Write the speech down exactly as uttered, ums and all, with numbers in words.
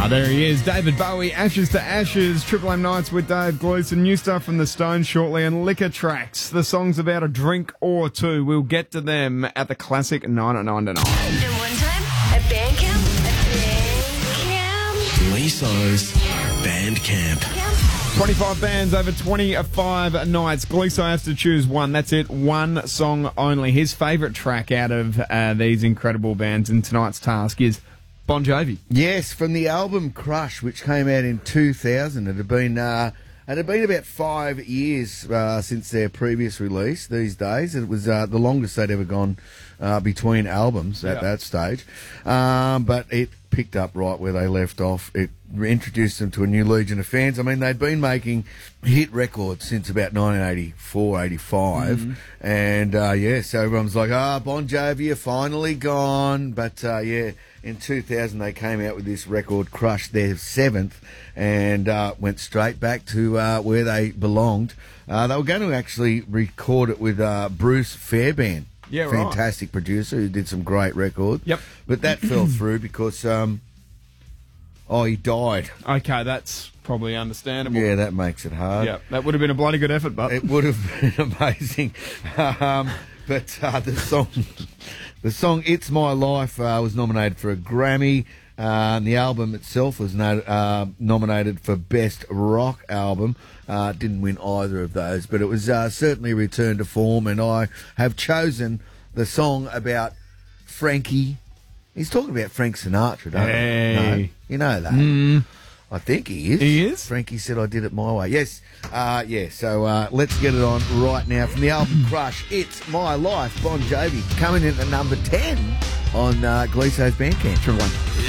Ah, there he is, David Bowie, Ashes to Ashes, Triple M Nights with Dave Gleeson, new stuff from the Stones shortly, and Liquor Tracks. The song's about a drink or two. We'll get to them at the classic nine oh nine tonight. And one time at band camp, at band camp, Gleeso's Band Camp. twenty-five bands over twenty-five nights. Gleeso has to choose one. That's it. One song only. His favourite track out of uh, these incredible bands, and tonight's task is Bon Jovi. Yes, from the album Crush, which came out in two thousand. It had been uh, it had been about five years uh, since their previous release. These days, it was uh, the longest they'd ever gone uh, between albums at Yeah. that stage. Um, but it picked up right where they left off. It introduced them to a new legion of fans. I mean, they'd been making hit records since about nineteen eighty-four, eighty-five. Mm-hmm. And, uh, yeah, so everyone's like, ah, oh, Bon Jovi are finally gone. But, uh, yeah, in two thousand they came out with this record, Crush, their seventh, and uh, went straight back to uh, where they belonged. Uh, they were going to actually record it with uh, Bruce Fairbairn. Yeah, right. Fantastic producer who did some great records. Yep. But that fell through because, um, oh, he died. Okay, that's probably understandable. Yeah, that makes it hard. Yeah, that would have been a bloody good effort, but It would have been amazing. Um, but uh, the song, the song "It's My Life" uh, was nominated for a Grammy. Uh, and the album itself was no, uh, nominated for Best Rock Album. Uh, didn't win either of those, but it was uh, certainly a return to form. And I have chosen the song about Frankie. He's talking about Frank Sinatra, don't Hey. he? No, you know that. Mm. I think he is. He is? Frankie said I did it my way. Yes. Uh, yeah, so uh, let's get it on right now. From the album Crush, It's My Life, Bon Jovi, coming in at number ten on uh, Gleeso's Bandcamp. Triple M.